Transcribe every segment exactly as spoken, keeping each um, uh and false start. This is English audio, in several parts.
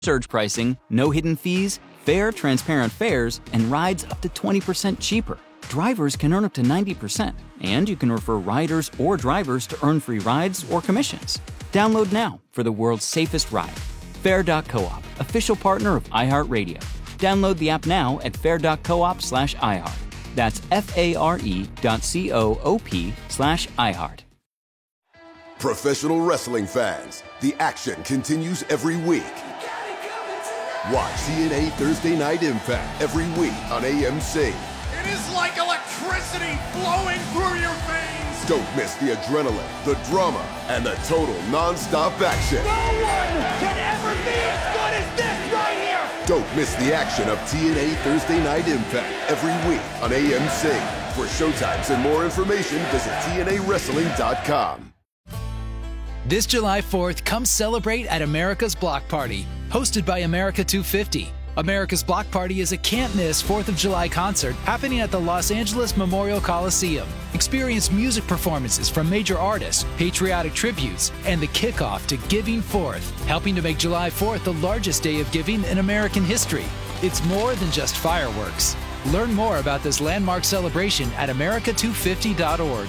Surge pricing, no hidden fees, fair, transparent fares, and rides up to twenty percent cheaper. Drivers can earn up to ninety percent, and you can refer riders or drivers to earn free rides or commissions. Download now for the world's safest ride. Fare dot coop, official partner of iHeartRadio. Download the app now at fare.coop slash iHeart. That's F-A-R-E dot C-O-O-P slash iHeart. Professional wrestling fans, the action continues every week. Watch T N A Thursday Night Impact every week on A M C. It is like electricity flowing through your veins. Don't miss the adrenaline, the drama, and the total non-stop action. No one can ever be as good as this right here. Don't miss the action of T N A Thursday Night Impact every week on A M C. For showtimes and more information, visit T N A wrestling dot com. This July fourth, come celebrate at America's Block Party, hosted by America two fifty. America's Block Party is a can't-miss fourth of July concert happening at the Los Angeles Memorial Coliseum. Experience music performances from major artists, patriotic tributes, and the kickoff to Giving Fourth, helping to make July fourth the largest day of giving in American history. It's more than just fireworks. Learn more about this landmark celebration at America two fifty dot org.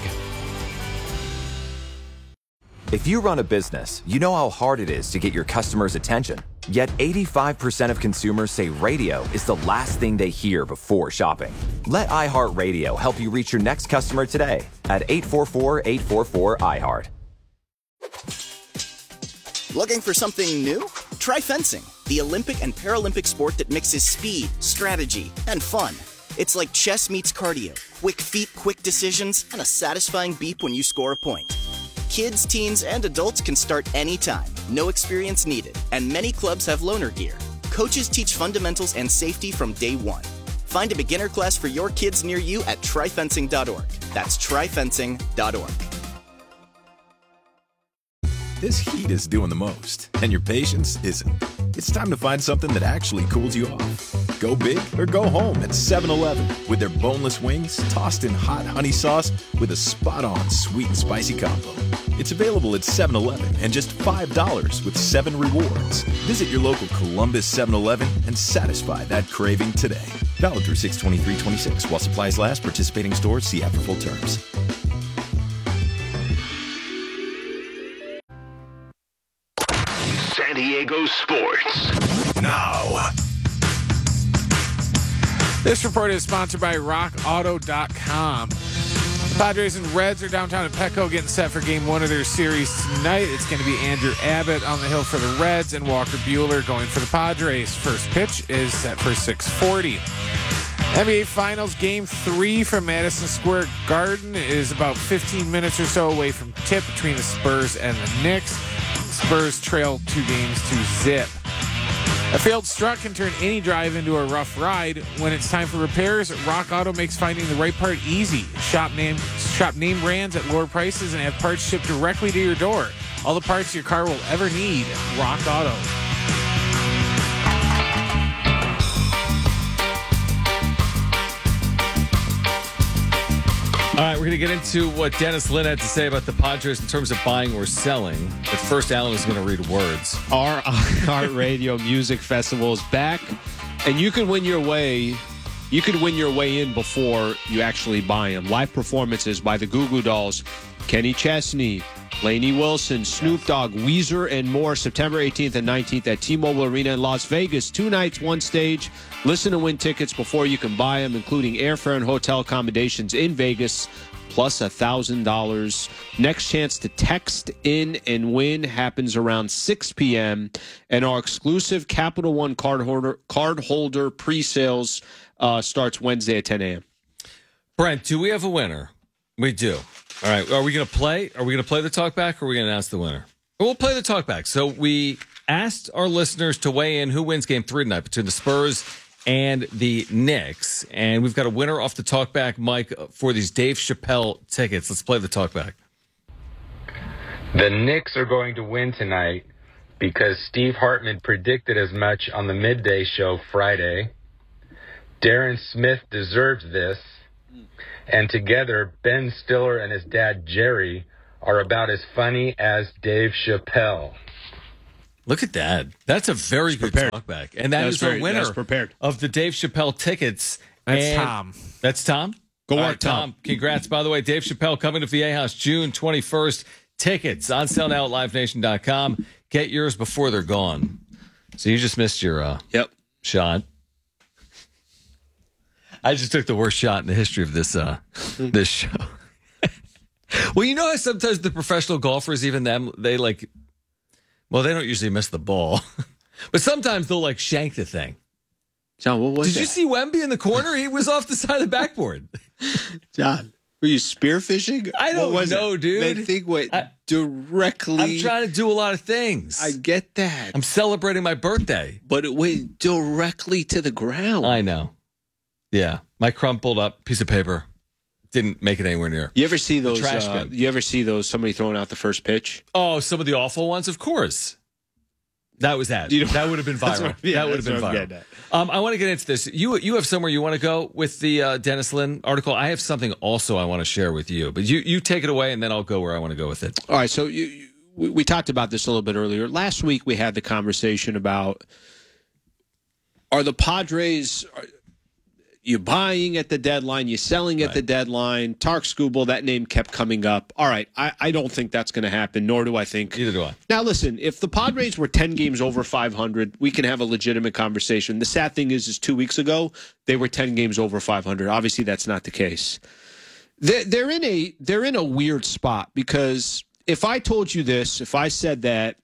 If you run a business, you know how hard it is to get your customers' attention. Yet eighty-five percent of consumers say radio is the last thing they hear before shopping. Let iHeartRadio help you reach your next customer today at eight four four, eight four four, iHeart. Looking for something new? Try fencing, the Olympic and Paralympic sport that mixes speed, strategy, and fun. It's like chess meets cardio, quick feet, quick decisions, and a satisfying beep when you score a point. Kids, teens, and adults can start anytime. No experience needed. And many clubs have loaner gear. Coaches teach fundamentals and safety from day one. Find a beginner class for your kids near you at try fencing dot org. That's try fencing dot org. This heat is doing the most, and your patience isn't. It's time to find something that actually cools you off. Go big or go home at seven eleven with their boneless wings tossed in hot honey sauce with a spot-on sweet and spicy combo. It's available at seven eleven and just five dollars with seven rewards. Visit your local Columbus seven eleven and satisfy that craving today. Valid through six twenty-three twenty-six while supplies last. Participating stores, see app for full terms. San Diego Sports now. This report is sponsored by rock auto dot com. The Padres and Reds are downtown at Petco getting set for game one of their series tonight. It's going to be Andrew Abbott on the hill for the Reds and Walker Buehler going for the Padres. First pitch is set for six forty. N B A Finals Game three from Madison Square Garden is about fifteen minutes or so away from tip between the Spurs and the Knicks. Spurs trail two games to zip. A failed strut can turn any drive into a rough ride. When it's time for repairs, Rock Auto makes finding the right part easy. Shop name, shop name brands at lower prices and have parts shipped directly to your door. All the parts your car will ever need. Rock Auto. All right, we're going to get into what Dennis Lynn had to say about the Padres in terms of buying or selling. But first, Alan is going to read words. Our iHeart Radio Music Festival is back, and you can win your way. You could win your way in before you actually buy them. Live performances by the Goo Goo Dolls, Kenny Chesney, Lainey Wilson, Snoop Dogg, Weezer, and more. September eighteenth and nineteenth at T-Mobile Arena in Las Vegas. Two nights, one stage. Listen to win tickets before you can buy them, including airfare and hotel accommodations in Vegas, plus one thousand dollars. Next chance to text in and win happens around six p.m. And our exclusive Capital One card holder, card holder pre-sales uh, starts Wednesday at ten a.m. Brent, do we have a winner? We do. All right. Are we going to play? Are we going to play the talkback, or are we going to announce the winner? We'll play the talkback. So we asked our listeners to weigh in who wins game three tonight between the Spurs and the Knicks. And we've got a winner off the talkback, Mike, for these Dave Chappelle tickets. Let's play the talkback. The Knicks are going to win tonight because Steve Hartman predicted as much on the midday show Friday. Darren Smith deserves this. And together, Ben Stiller and his dad, Jerry, are about as funny as Dave Chappelle. Look at that. That's a very good prepared. talkback. And that That is was very- our winner that was prepared. of the Dave Chappelle tickets. That's And- Tom. That's Tom? Go All work, right, Tom. Tom. Congrats, by the way. Dave Chappelle coming to V A House June twenty-first. Tickets on sale now at live nation dot com. Get yours before they're gone. So you just missed your uh, Yep. shot. I just took the worst shot in the history of this uh, this show. Well, you know how sometimes the professional golfers, even them, they like, well, they don't usually miss the ball. But sometimes they'll like shank the thing. John, what was Did that? you see Wemby in the corner? He was off the side of the backboard. John, were you spearfishing? I don't What was know, it? dude. That thing went I- directly. I'm trying to do a lot of things. I get that. I'm celebrating my birthday. But it went directly to the ground. I know. Yeah. My crumpled up piece of paper didn't make it anywhere near. You ever see those? trash Uh, bin. you ever see those? Somebody throwing out the first pitch. Oh, some of the awful ones, of course. That was that. You know- that would have been That's viral. what- yeah, that would have that's been what I'm viral. getting at. Um, I want to get into this. You you have somewhere you want to go with the uh, Dennis Lynn article. I have something also I want to share with you, but you you take it away and then I'll go where I want to go with it. All right. So you, you, we, we talked about this a little bit earlier. Last week we had the conversation about are the Padres. Are, you buying at the deadline, you selling at Right. the deadline. Tark Skubal, that name kept coming up. All right, I, I don't think that's going to happen, nor do I think. Neither do I. Now, listen, if the Padres were ten games over five hundred, we can have a legitimate conversation. The sad thing is, is two weeks ago, they were ten games over five hundred. Obviously, that's not the case. They're, they're, in a, they're in a weird spot because if I told you this, if I said that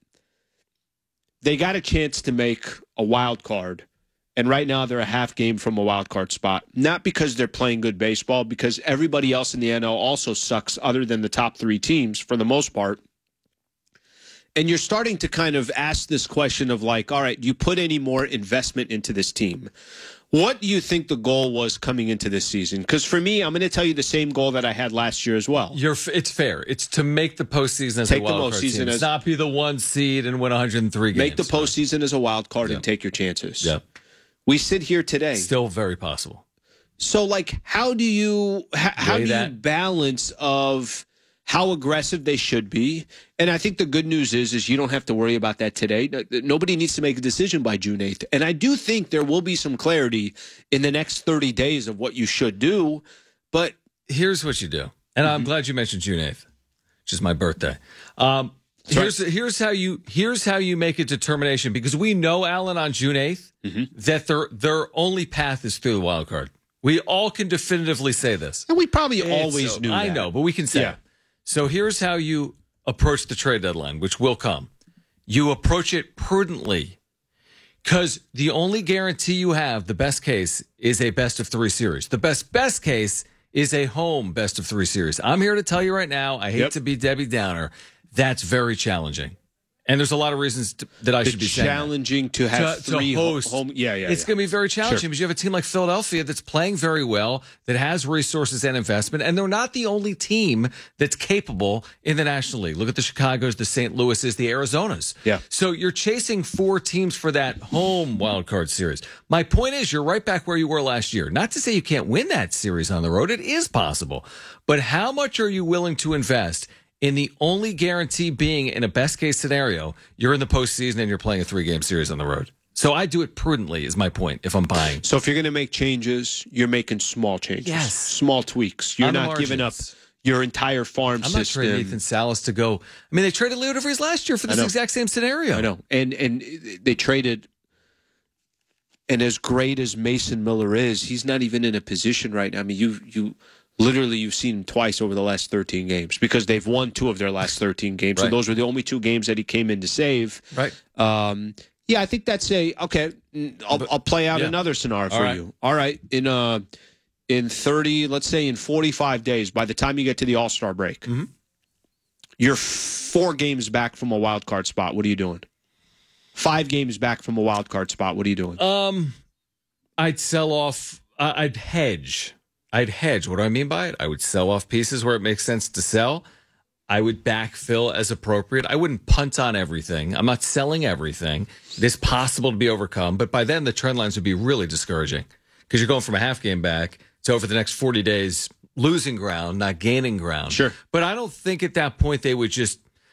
they got a chance to make a wild card, and right now they're a half game from a wild card spot. Not because they're playing good baseball, because everybody else in the N L also sucks other than the top three teams for the most part. And you're starting to kind of ask this question of like, all right, do you put any more investment into this team? What do you think the goal was coming into this season? Because for me, I'm going to tell you the same goal that I had last year as well. You're, it's fair. It's to make the postseason as Take a the wild card postseason team. It's as- not be the one seed and win one hundred three games. Make the postseason as a wild card Yeah. and take your chances. Yeah. We sit here today. Still very possible. So, like, how do you how, how Weigh do you that. balance of how aggressive they should be? And I think the good news is is you don't have to worry about that today. No- Nobody needs to make a decision by June eighth. And I do think there will be some clarity in the next thirty days of what you should do. But Here's what you do. And I'm glad you mentioned June eighth, which is my birthday. Um, here's here's how you here's how you make a determination, because we know, Alan, on June eighth that their their only path is through the wild card. We all can definitively say this. and we probably It's always so- knew I that. know, but we can say Yeah. it. So here's how you approach the trade deadline, which will come. You approach it prudently, because the only guarantee you have, the best case, is a best of three series. The best best case is a home best of three series. I'm here to tell you right now, I hate Yep. to be Debbie Downer, that's very challenging. And there's a lot of reasons to, that I It's should be saying that. challenging to have To- to three ho- host. home. Yeah, yeah. It's yeah. going to be very challenging Sure. because you have a team like Philadelphia that's playing very well, that has resources and investment, and they're not the only team that's capable in the National League. Look at the Chicagos, the Saint Louises, the Arizonas. Yeah. So you're chasing four teams for that home wild card series. My point is, you're right back where you were last year. Not to say you can't win that series on the road. It is possible. But how much are you willing to invest in the only guarantee being, in a best case scenario, you're in the postseason and you're playing a three game series on the road? So I do it prudently, is my point, if I'm buying. So if you're going to make changes, you're making small changes. Yes. Small tweaks. You're On the not giving up margins. your entire farm I'm not system. trading Nathan Salas to go. I mean, they traded Leo DeVries last year for I this know. exact same scenario. I know. And and they traded, and as great as Mason Miller is, he's not even in a position right now. I mean, you you literally you've seen him twice over the last thirteen games because they've won two of their last thirteen games. So Right. those were the only two games that he came in to save. Right. Um, yeah, I think that's a okay. mm, I'll, I'll play out yeah. another scenario All for right. you. All right, in uh, in thirty, let's say in forty-five days, by the time you get to the All Star break, Mm-hmm. you're four games back from a wild card spot. What are you doing? Five games back from a wild card spot. What are you doing? Um, I'd sell off. Uh, I'd hedge. I'd hedge. What do I mean by it? I would sell off pieces where it makes sense to sell. I would backfill as appropriate. I wouldn't punt on everything. I'm not selling everything. It is possible to be overcome, but by then the trend lines would be really discouraging because you're going from a half game back to over the next forty days losing ground, not gaining ground. Sure. But I don't think at that point they would just.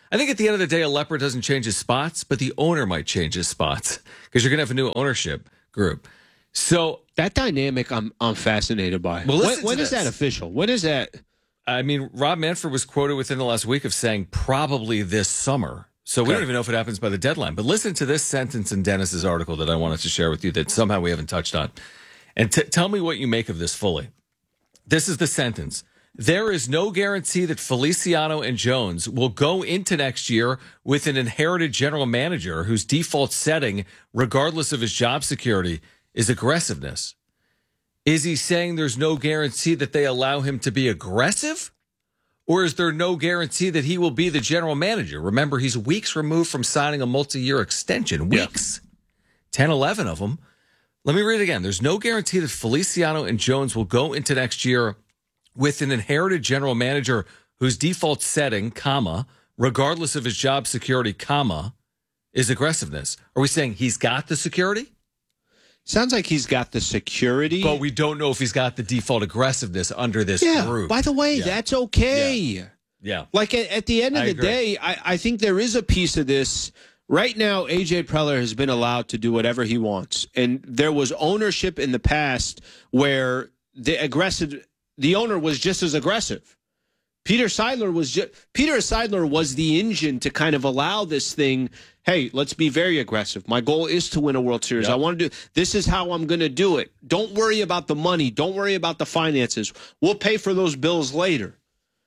I think at the end of the day, a leopard doesn't change his spots, but the owner might change his spots because you're going to have a new ownership group. So that dynamic, I'm I'm fascinated by. Well, when when is that official? When is that? I mean, Rob Manfred was quoted within the last week of saying probably this summer. So we Okay. don't even know if it happens by the deadline. But listen to this sentence in Dennis's article that I wanted to share with you that somehow we haven't touched on. And t- tell me what you make of this fully. This is the sentence. There is no guarantee that Feliciano and Jones will go into next year with an inherited general manager whose default setting, regardless of his job security, is aggressiveness. Is he saying there's no guarantee that they allow him to be aggressive? Or is there no guarantee that he will be the general manager? Remember, he's weeks removed from signing a multi-year extension. Weeks. Yeah. ten, eleven of them. Let me read it again. There's no guarantee that Feliciano and Jones will go into next year with an inherited general manager whose default setting, comma, regardless of his job security, comma, is aggressiveness. Are we saying he's got the security? Sounds like he's got the security. But we don't know if he's got the default aggressiveness under this yeah, group. By the way, yeah. that's okay. Yeah. yeah. Like at, at the end of I the agree. day, I, I think there is a piece of this. Right now, A J Preller has been allowed to do whatever he wants. And there was ownership in the past where the aggressive, the owner was just as aggressive. Peter Seidler was just, Peter Seidler was the engine to kind of allow this thing. Hey, let's be very aggressive. My goal is to win a World Series. Yep. I want to do, this is how I'm going to do it. Don't worry about the money. Don't worry about the finances. We'll pay for those bills later.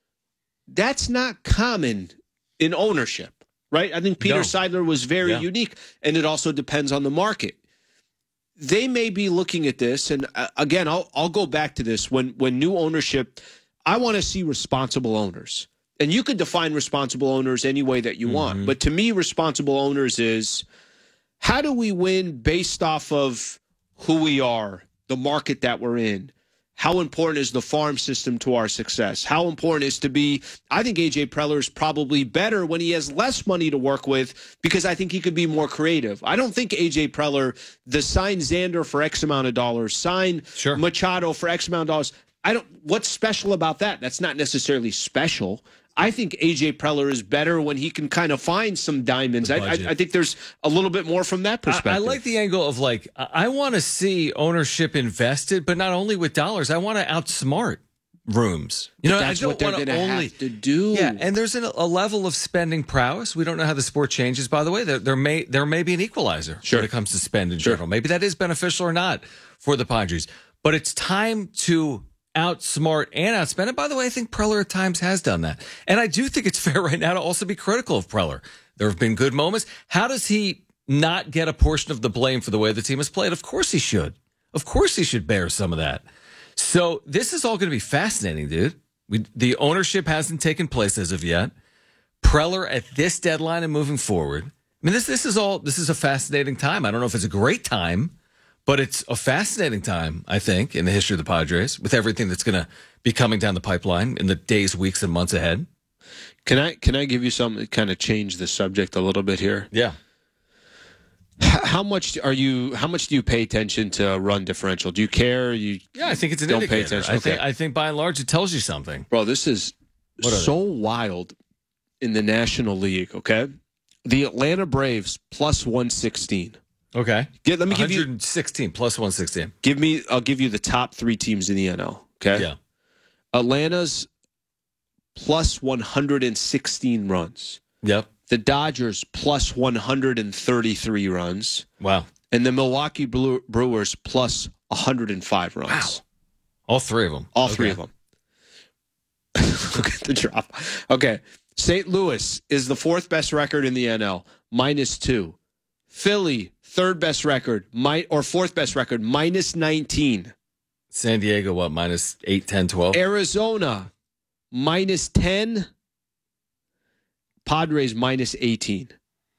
That's not common in ownership, right? I think Peter No. Seidler was very Yeah. unique, and it also depends on the market. They may be looking at this, and uh, again, I'll I'll go back to this. When when new ownership, I want to see responsible owners. And you could define responsible owners any way that you Mm-hmm. want. But to me, responsible owners is how do we win based off of who we are, the market that we're in? How important is the farm system to our success? How important is to be, I think A J Preller is probably better when he has less money to work with because I think he could be more creative. I don't think A J Preller, the sign Xander for X amount of dollars, sign Sure. Machado for X amount of dollars. I don't, what's special about that? That's not necessarily special. I think A J Preller is better when he can kind of find some diamonds. I, I, I think there's a little bit more from that perspective. I, I like the angle of like, I, I want to see ownership invested, but not only with dollars. I want to outsmart rooms. You know, that's I don't what they're want going to only have to do. Yeah, and there's an, a level of spending prowess. We don't know how the sport changes. By the way, there, there may there may be an equalizer Sure. when it comes to spend in Sure. general. Maybe that is beneficial or not for the Padres. But it's time to outsmart and outspend. And by the way, I think Preller at times has done that. And I do think it's fair right now to also be critical of Preller. There have been good moments. How does he not get a portion of the blame for the way the team has played? Of course he should. Of course he should bear some of that. So this is all going to be fascinating, dude. We, the ownership hasn't taken place as of yet. Preller at this deadline and moving forward. I mean, this this is all this is a fascinating time. I don't know if it's a great time, but it's a fascinating time, I think, in the history of the Padres with everything that's going to be coming down the pipeline in the days, weeks, and months ahead. Can I can I give you something to kind of change the subject a little bit here? Yeah. H- How much are you? How much do you pay attention to run differential? Do you care? You Yeah, I think it's an don't indicator. pay attention. I Okay. think I think by and large it tells you something. Bro, this is What are so wild in the National League. Okay, the Atlanta Braves plus one sixteen. Okay. Get, let me give you one sixteen plus one sixteen. give me. I'll give you the top three teams in the N L. Okay. Yeah. Atlanta's plus one hundred sixteen runs. Yep. The Dodgers plus one hundred thirty-three runs. Wow. And the Milwaukee Bre- Brewers plus one hundred five runs. Wow. All three of them. All Okay. three of them. Look at the drop. Okay. Saint Louis is the fourth best record in the N L, minus two. Philly, third best record, mi- or fourth best record, minus nineteen. San Diego, what, minus eight, ten, twelve? Arizona, minus ten. Padres, minus eighteen.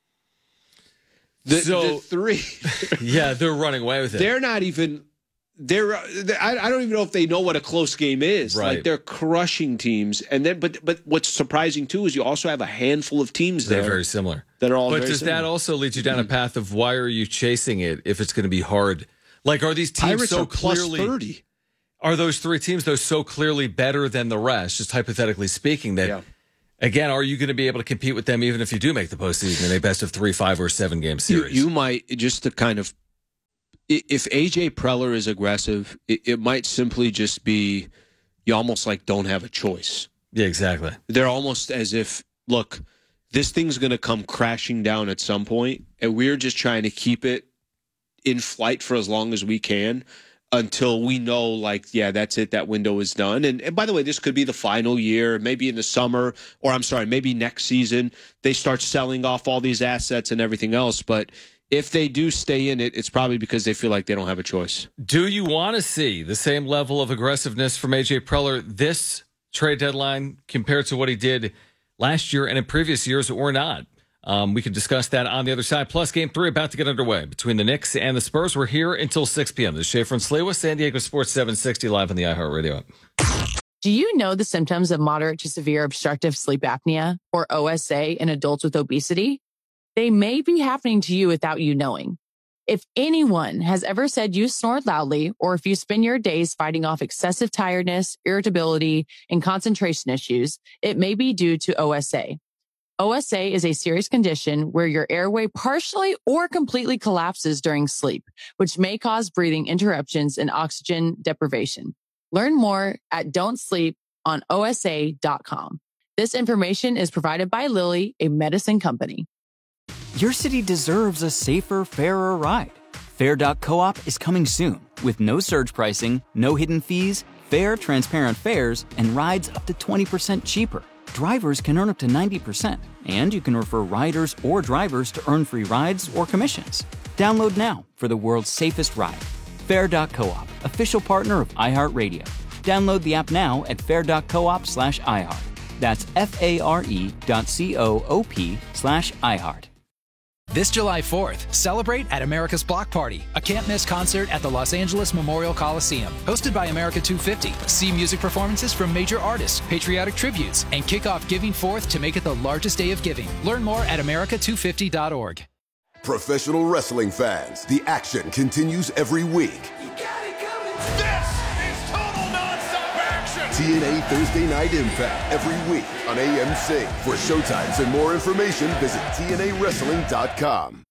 The, So- the three, Yeah, they're running away with it. they're not even. They're. I, I don't even know if they know what a close game is. Right. Like they're crushing teams, and then but but what's surprising too is you also have a handful of teams They're there very similar. that are all. But very does similar. that also lead you down a path of why are you chasing it if it's going to be hard? Like, are these teams Pirates so are plus clearly thirty? Are those three teams though so clearly better than the rest? Just hypothetically speaking, that Yeah. Again, are you going to be able to compete with them even if you do make the postseason in a best of three, five, or seven game series? You, you might, just to kind of, if A J Preller is aggressive, it, it might simply just be you almost like don't have a choice. Yeah, exactly. They're almost as if, look, this thing's going to come crashing down at some point, and we're just trying to keep it in flight for as long as we can until we know, like, yeah, that's it, that window is done. And, and by the way, this could be the final year, maybe in the summer, or I'm sorry, maybe next season, they start selling off all these assets and everything else. But if they do stay in it, it's probably because they feel like they don't have a choice. Do you want to see the same level of aggressiveness from A J Preller this trade deadline compared to what he did last year and in previous years, or not? Um, we can discuss that on the other side. Plus, game three about to get underway between the Knicks and the Spurs. We're here until six p.m. This is Schaefer and Sliwa, San Diego Sports seven sixty, live on the iHeartRadio app. Do you know the symptoms of moderate to severe obstructive sleep apnea, or O S A, in adults with obesity? They may be happening to you without you knowing. If anyone has ever said you snore loudly, or if you spend your days fighting off excessive tiredness, irritability, and concentration issues, it may be due to O S A. O S A is a serious condition where your airway partially or completely collapses during sleep, which may cause breathing interruptions and oxygen deprivation. Learn more at don't sleep on O S A dot com. This information is provided by Lilly, a medicine company. Your city deserves a safer, fairer ride. Fair dot coop is coming soon with no surge pricing, no hidden fees, fair, transparent fares, and rides up to twenty percent cheaper. Drivers can earn up to ninety percent, and you can refer riders or drivers to earn free rides or commissions. Download now for the world's safest ride. Fair dot coop, official partner of iHeartRadio. Download the app now at fair dot coop slash iHeart. That's F-A-R-E dot C-O-O-P slash iHeart. This July fourth, celebrate at America's Block Party, a can't-miss concert at the Los Angeles Memorial Coliseum. Hosted by America two fifty. See music performances from major artists, patriotic tributes, and kick off Giving Fourth to make it the largest day of giving. Learn more at America two fifty dot org. Professional wrestling fans, the action continues every week. This is total nonstop action! T N A Thursday Night Impact every week on A M C. For showtimes and more information, visit T N A wrestling dot com.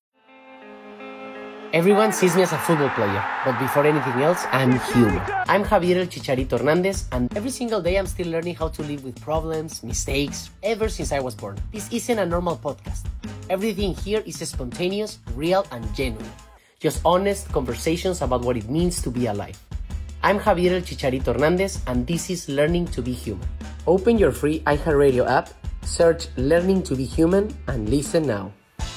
Everyone sees me as a football player, but before anything else, I'm human. I'm Javier El Chicharito Hernandez, and every single day I'm still learning how to live with problems, mistakes, ever since I was born. This isn't a normal podcast. Everything here is spontaneous, real, and genuine. Just honest conversations about what it means to be alive. I'm Javier El Chicharito Hernandez, and this is Learning to be Human. Open your free iHeartRadio app, search Learning to be Human, and listen now.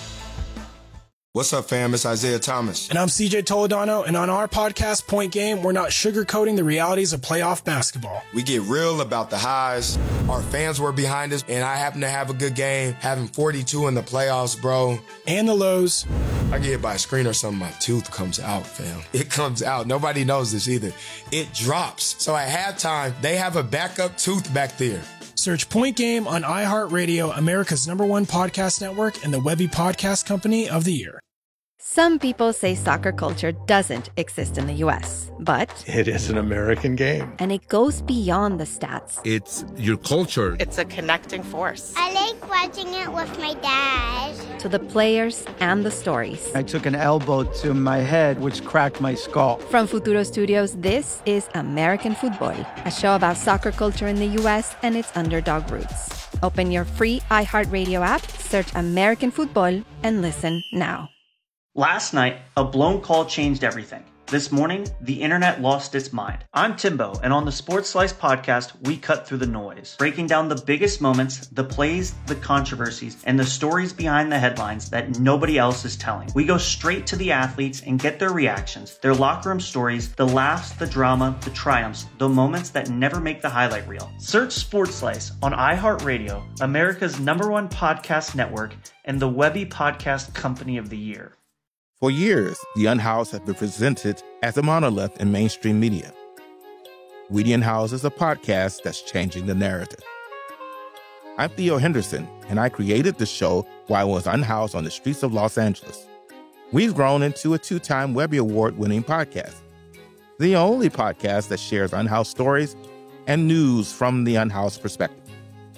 What's up, fam? It's Isaiah Thomas. And I'm C J Toledano, and on our podcast, Point Game, we're not sugarcoating the realities of playoff basketball. We get real about the highs. Our fans were behind us, and I happen to have a good game, having forty-two in the playoffs, bro. And the lows. I get hit by a screen or something, my tooth comes out, fam. It comes out. Nobody knows this either. It drops. So at halftime, they have a backup tooth back there. Search Point Game on iHeartRadio, America's number one podcast network, and the Webby Podcast Company of the Year. Some people say soccer culture doesn't exist in the U S, but it is an American game. And it goes beyond the stats. It's your culture. It's a connecting force. I like watching it with my dad. To the players and the stories. I took an elbow to my head, which cracked my skull. From Futuro Studios, this is American Football, a show about soccer culture in the U S and its underdog roots. Open your free iHeartRadio app, search American Football, and listen now. Last night, a blown call changed everything. This morning, the internet lost its mind. I'm Timbo, and on the Sports Slice podcast, we cut through the noise, breaking down the biggest moments, the plays, the controversies, and the stories behind the headlines that nobody else is telling. We go straight to the athletes and get their reactions, their locker room stories, the laughs, the drama, the triumphs, the moments that never make the highlight reel. Search Sports Slice on iHeartRadio, America's number one podcast network, and the Webby Podcast Company of the Year. For years, The Unhoused have been presented as a monolith in mainstream media. We the Unhoused is a podcast that's changing the narrative. I'm Theo Henderson, and I created the show while I was unhoused on the streets of Los Angeles. We've grown into a two-time Webby Award-winning podcast, the only podcast that shares unhoused stories and news from the unhoused perspective.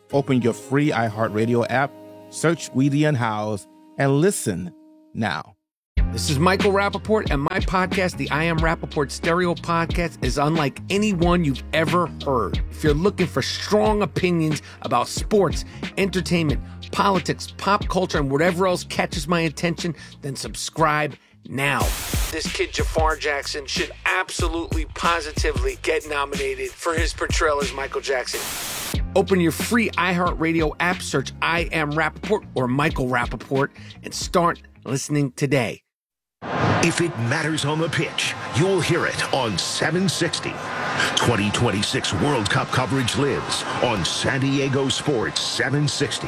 Open your free iHeartRadio app, search Weedy and Howes, and listen now. This is Michael Rappaport, and my podcast, the I Am Rappaport Stereo Podcast, is unlike any one you've ever heard. If you're looking for strong opinions about sports, entertainment, politics, pop culture, and whatever else catches my attention, then subscribe now. This kid, Jafar Jackson, should absolutely, positively get nominated for his portrayal as Michael Jackson. Open your free iHeartRadio app, search I Am Rappaport or Michael Rappaport, and start listening today. If it matters on the pitch, you'll hear it on seven sixty. twenty twenty-six World Cup coverage lives on San Diego Sports seven sixty.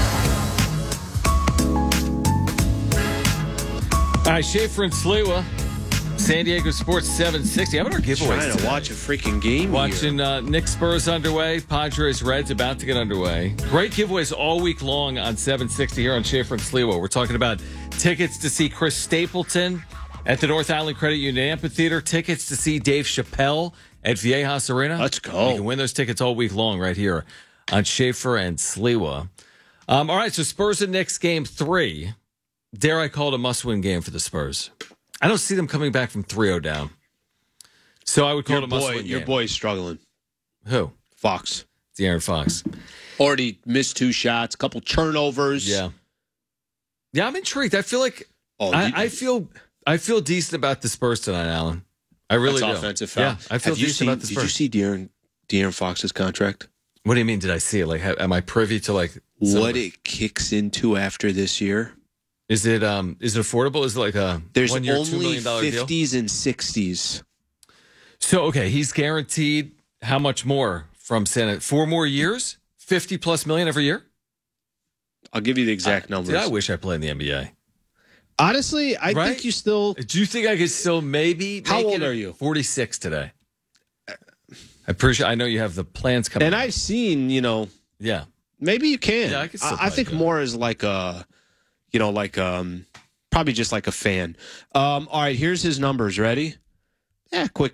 All right, Schaefer and Sliwa, San Diego Sports seven sixty. How about our giveaways Trying to today? watch a freaking game Watching uh, Knicks Spurs underway, Padres Reds about to get underway. Great giveaways all week long on seven sixty here on Schaefer and Sliwa. We're talking about tickets to see Chris Stapleton at the North Island Credit Union Amphitheater, tickets to see Dave Chappelle at Viejas Arena. Let's go. You can win those tickets all week long right here on Schaefer and Sliwa. Um, all right, so Spurs and Knicks game three. Dare I call it a must-win game for the Spurs? I don't see them coming back from three oh down. So I would call your it a boy, must-win game. Your boy's struggling. Who? Fox. De'Aaron Fox. Already missed two shots, a couple turnovers. Yeah. Yeah, I'm intrigued. I feel like Oh, I, you- I feel I feel decent about the Spurs tonight, Alan. I really That's do. offensive foul. Yeah, I feel Have you decent seen, about the Spurs. Did you see De'Aaron, De'Aaron Fox's contract? What do you mean? Did I see it? Like, ha- am I privy to like some What of it kicks into after this year? Is it um is it affordable? Is it like a There's one year, two only million dollar deal? fifties and sixties. So okay, he's guaranteed how much more from Senate? Four more years, fifty plus million every year. I'll give you the exact I, numbers. Dude, I wish I played in the N B A. Honestly, I Right? think you still. Do you think I could still maybe? How make old it are you? forty-six today. I appreciate. I know you have the plans coming. And up. I've seen, you know, yeah, maybe you can. Yeah, I could still I, I play think good. more as like a, you know, like um, probably just like a fan. Um, all right, here's his numbers. Ready? Yeah, quick.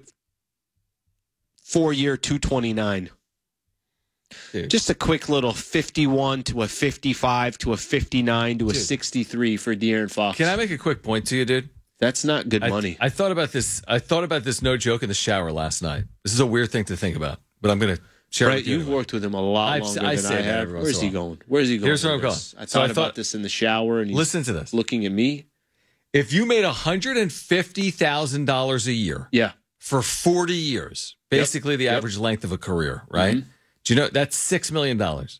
Four year, two twenty nine. Just a quick little fifty-one to a fifty-five to a fifty-nine to a Dude. sixty-three for De'Aaron Fox. Can I make a quick point to you, dude? That's not good I, money. I thought about this. I thought about this. No joke in the shower last night. This is a weird thing to think about, but I'm going to share it Right, with you. you've worked with him a lot I've- longer I than say I that have. every once Where's in he a while. going? Where's he going? Here's with where I'm going. this? I So thought I about thought- this in the shower, and he's Listen to this. looking at me. If you made one hundred fifty thousand dollars a year, yeah, for forty years, basically the Yep. average length of a career, right? Mhm. Do you know that's six million dollars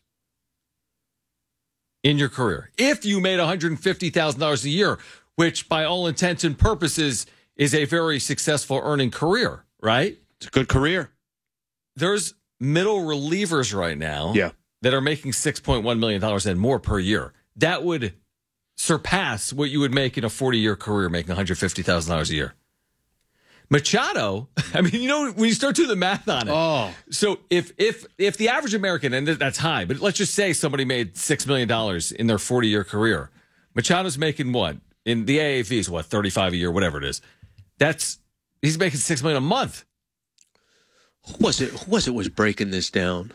in your career? If you made one hundred fifty thousand dollars a year, which by all intents and purposes is a very successful earning career, right? It's a good career. There's middle relievers right now Yeah. that are making six point one million dollars and more per year. That would surpass what you would make in a forty-year career making one hundred fifty thousand dollars a year. Machado, I mean, you know, when you start doing the math on it. Oh. So if if if the average American, and that's high, but let's just say somebody made six million dollars in their forty-year career. Machado's making what? In the A A V is what, thirty-five a year, whatever it is. That's, he's making six million dollars a month. Who was it? Who was it was breaking this down?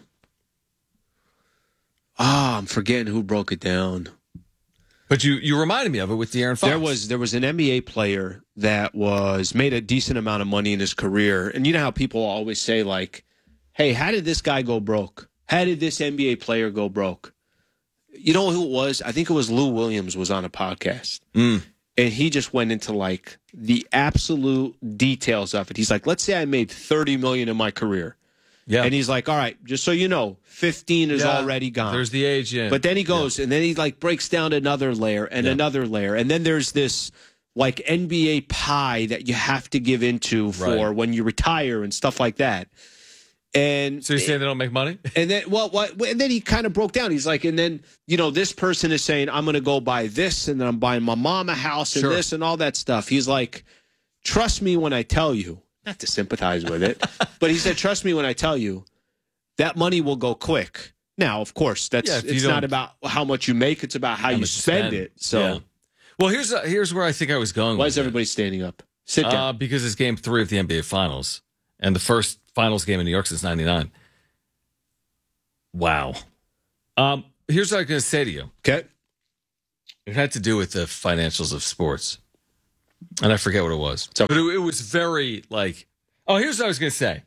Ah, I'm forgetting who broke it down. But you you reminded me of it with De'Aaron Fox. There was there was an N B A player that was made a decent amount of money in his career, and you know how people always say like, "Hey, how did this guy go broke? How did this N B A player go broke?" You know who it was? I think it was Lou Williams was on a podcast, Mm. and he just went into like the absolute details of it. He's like, "Let's say I made thirty million dollars in my career." Yeah. And he's like, all right, just so you know, fifteen is Yeah. already gone. There's the age, yeah. But then he goes, and then he like breaks down another layer and Yeah. another layer. And then there's this like N B A pie that you have to give into for Right. when you retire and stuff like that. And So you're saying they don't make money? and then, well, what, and then he kind of broke down. He's like, and then, you know, this person is saying, I'm going to go buy this, and then I'm buying my mom a house and Sure. this and all that stuff. He's like, trust me when I tell you, not to sympathize with it, but he said, trust me when I tell you, that money will go quick. Now, of course, that's Yeah, if you it's don't- not about how much you make; it's about how, How you much spend, it. So, yeah. Well, here's uh, here's where I think I was going. why with is it. everybody standing up? Sit down. Uh, because it's game three of the N B A Finals and the first Finals game in New York since ninety-nine. Wow. Um, here's what I was going to say to you. Okay. It had to do with the financials of sports. And I forget what it was. But it, it was very like, oh, here's what I was going to say.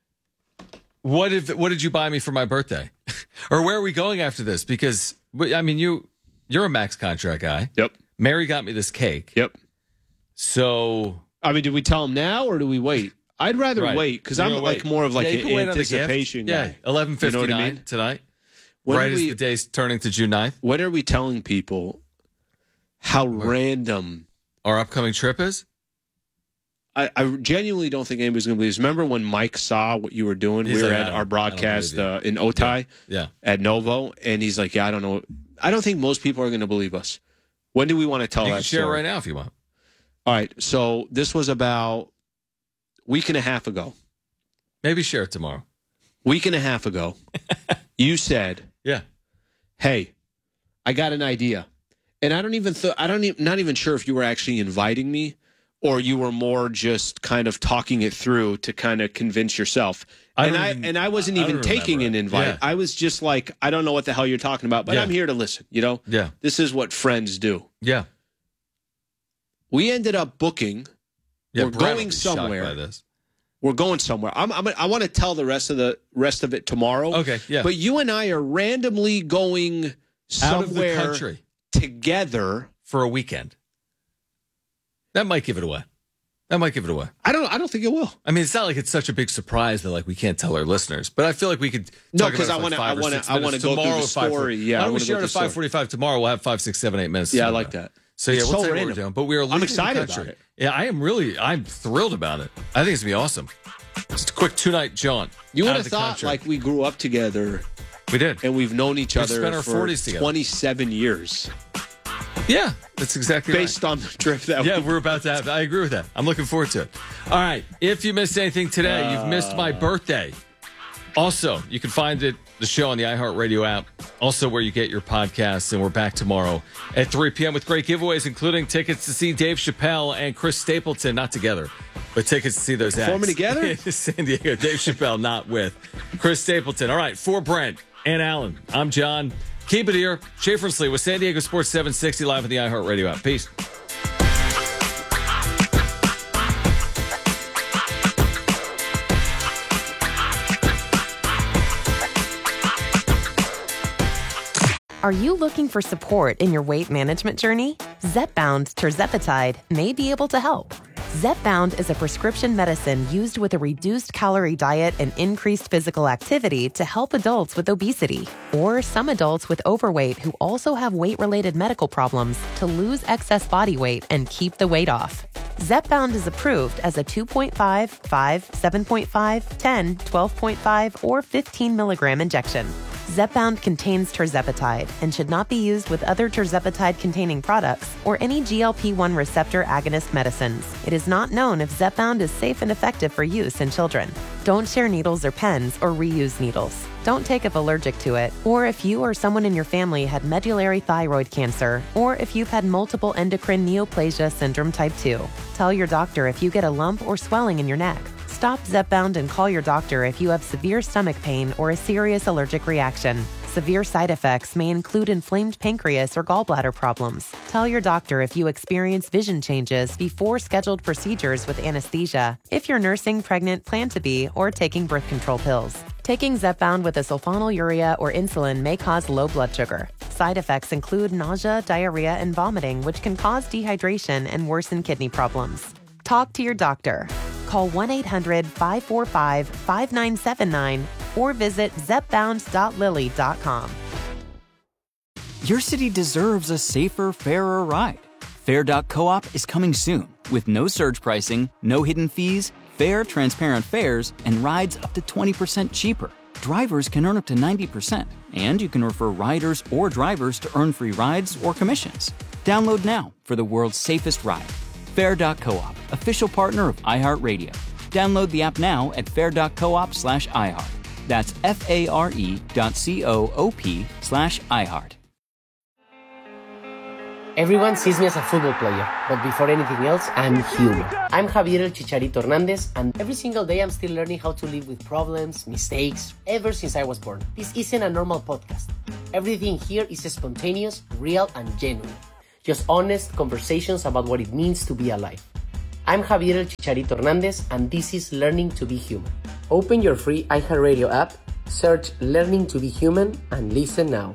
What if? What did you buy me for my birthday? Or where are we going after this? Because, I mean, you, you're a max contract guy. Yep. Mary got me this cake. Yep. So. I mean, do we tell him now or do we wait? I'd rather right. wait because I'm like wait. more of like yeah, an anticipation guy. Yeah, eleven fifty-nine you know what I mean? tonight. When right we, as the day's turning to June ninth. When are we telling people how Where? random our upcoming trip is? I, I genuinely don't think anybody's going to believe this. Remember when Mike saw what you were doing? He's we were like, at our broadcast uh, in Otay yeah. yeah. at Novo, and he's like, yeah, I don't know. I don't think most people are going to believe us. When do we want to tell you that can share story? right now if you want. All right. So this was about a week and a half ago. Maybe share it tomorrow. Week and a half ago, you said, yeah, hey, I got an idea. And I don't even, th- I don't even, not even sure if you were actually inviting me or you were more just kind of talking it through to kind of convince yourself. I and I even, and I wasn't I even taking an invite. Yeah. I was just like, I don't know what the hell you're talking about, but Yeah. I'm here to listen, you know? Yeah. This is what friends do. Yeah. We ended up booking. Yeah, we're Brad will going be shocked somewhere. by this. We're going somewhere. I'm, I'm I want to tell the rest of the rest of it tomorrow. Okay, yeah. But you and I are randomly going somewhere Out of the country together for a weekend. That might give it away. That might give it away. I don't. I don't think it will. I mean, it's not like it's such a big surprise that like we can't tell our listeners. But I feel like we could. No, talk because about I want to. I want to. I want to go through the story. Yeah, Why I don't we wanna share go it at through the five forty-five tomorrow? We'll have five, six, seven, eight minutes. Yeah, I tomorrow. like that. So yeah, It's we'll so tell you what random. we're doing. But we are. I'm excited the country. about it. Yeah, I am really. I'm thrilled about it. I think it's gonna be awesome. Just a quick two night jaunt. You would out have of the thought country. like we grew up together. We did, and we've known each We've other spent our for forties together. twenty-seven years. Yeah, that's exactly based right. on the trip that. Yeah, we we're about to have. I agree with that. I'm looking forward to it. All right. If you missed anything today, you've missed my birthday. Also, you can find it, the show on the iHeartRadio app, also where you get your podcasts. And we're back tomorrow at three p.m. with great giveaways, including tickets to see Dave Chappelle and Chris Stapleton, not together, but tickets to see those Performing acts. together? San Diego. Dave Chappelle, not with Chris Stapleton. All right. For Brent and Alan, I'm John. Keep it here. Schaefer and Slee with San Diego Sports seven sixty live on the iHeartRadio app. Peace. Are you looking for support in your weight management journey? Zepbound tirzepatide may be able to help. Zepbound is a prescription medicine used with a reduced calorie diet and increased physical activity to help adults with obesity or some adults with overweight who also have weight-related medical problems to lose excess body weight and keep the weight off. Zepbound is approved as a two point five, five, seven point five, ten, twelve point five, or fifteen milligram injection. Zepbound contains tirzepatide and should not be used with other tirzepatide-containing products or any G L P one receptor agonist medicines. It is not known if Zepbound is safe and effective for use in children. Don't share needles or pens or reuse needles. Don't take if allergic to it, or if you or someone in your family had medullary thyroid cancer, or if you've had multiple endocrine neoplasia syndrome type two. Tell your doctor if you get a lump or swelling in your neck. Stop Zepbound and call your doctor if you have severe stomach pain or a serious allergic reaction. Severe side effects may include inflamed pancreas or gallbladder problems. Tell your doctor if you experience vision changes before scheduled procedures with anesthesia, if you're nursing, pregnant, plan to be, or taking birth control pills. Taking Zepbound with a sulfonylurea or insulin may cause low blood sugar. Side effects include nausea, diarrhea, and vomiting, which can cause dehydration and worsen kidney problems. Talk to your doctor. Call one eight hundred, five four five, five nine seven nine or visit zepbound dot lilly dot com. Your city deserves a safer, fairer ride. Fair dot coop is coming soon with no surge pricing, no hidden fees, fair, transparent fares, and rides up to twenty percent cheaper. Drivers can earn up to ninety percent, and you can refer riders or drivers to earn free rides or commissions. Download now for the world's safest ride. Fair dot coop, official partner of iHeartRadio. Download the app now at fair dot coop slash iHeart. That's F-A-R-E dot C-O-O-P slash iHeart. Everyone sees me as a football player, but before anything else, I'm human. I'm Javier El Chicharito Hernandez, and every single day I'm still learning how to live with problems, mistakes, ever since I was born. This isn't a normal podcast. Everything here is spontaneous, real, and genuine. Just honest conversations about what it means to be alive. I'm Javier El Chicharito Hernandez, and this is Learning to Be Human. Open your free iHeartRadio app, search Learning to Be Human, and listen now.